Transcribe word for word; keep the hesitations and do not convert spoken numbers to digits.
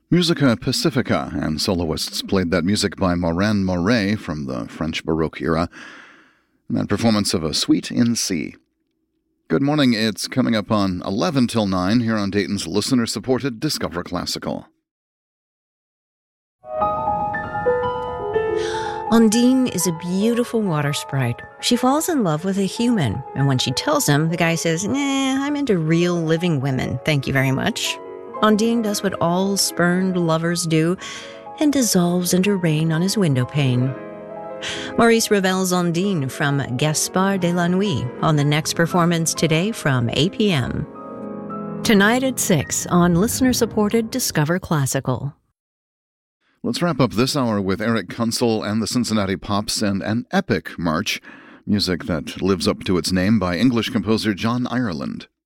Musica Pacifica and soloists played that music by Maureen Moret from the French Baroque era, and that performance of a suite in C. Good morning, it's coming up on eleven till nine here on Dayton's listener-supported Discover Classical. Undine is a beautiful water sprite. She falls in love with a human, and when she tells him, the guy says, nah, I'm into real living women, thank you very much. Undine does what all spurned lovers do and dissolves into rain on his window pane. Maurice Ravel's Undine from Gaspard de la Nuit on the next performance today from eight p.m. Tonight at six on listener-supported Discover Classical. Let's wrap up this hour with Eric Kunsel and the Cincinnati Pops and an epic march, music that lives up to its name by English composer John Ireland.